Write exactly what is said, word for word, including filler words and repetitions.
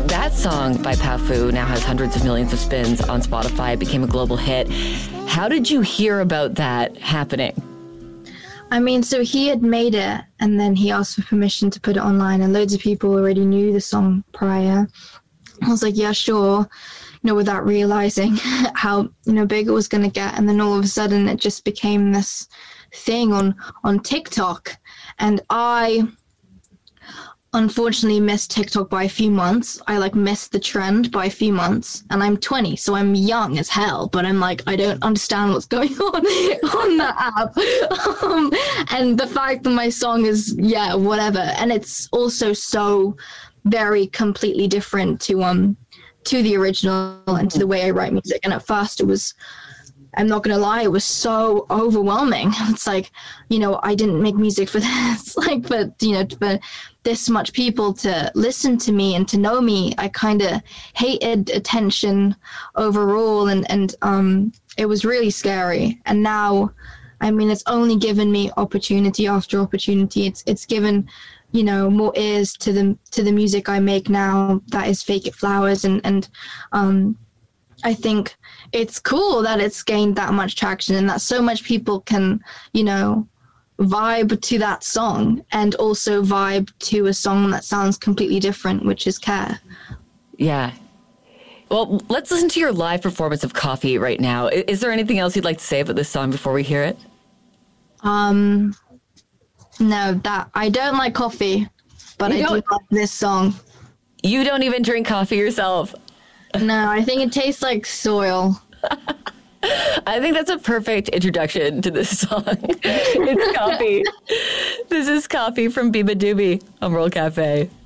that song by Pafu now has hundreds of millions of spins on Spotify. It became a global hit. How did you hear about that happening? I mean, so he had made it, and then he asked for permission to put it online, and loads of people already knew the song prior. I was like, yeah, sure, you know, without realizing how, you know, big it was going to get. And then all of a sudden it just became this thing on, on TikTok. And I unfortunately missed TikTok by a few months. I like missed the trend by a few months, and I'm twenty, so I'm young as hell, but I'm like, I don't understand what's going on on that app. Um, and the fact that my song is, yeah, whatever. And it's also so very completely different to, um, to the original and to the way I write music. And at first it was, I'm not going to lie, it was so overwhelming. It's like, you know, I didn't make music for this, like, but, you know, for this much people to listen to me and to know me. I kind of hated attention overall. And, and um, it was really scary. And now, I mean, it's only given me opportunity after opportunity. It's, it's given, you know, more ears to the, to the music I make now. That is Fake It Flowers. And, and, um, I think it's cool that it's gained that much traction and that so much people can, you know, vibe to that song and also vibe to a song that sounds completely different, which is Care. Yeah. Well, let's listen to your live performance of Coffee right now. Is there anything else you'd like to say about this song before we hear it? Um, no, that I don't like coffee, but you I do like this song. You don't even drink coffee yourself. No, I think it tastes like soil. I think that's a perfect introduction to this song. It's Coffee. This is Coffee from Beabadoobee on World Cafe.